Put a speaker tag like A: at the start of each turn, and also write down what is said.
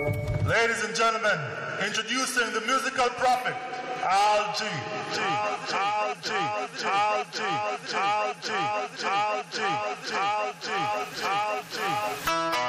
A: Ladies and gentlemen, introducing the musical prophet, Al G. Al G. Al G. Al G. Al G. Al G. Al G.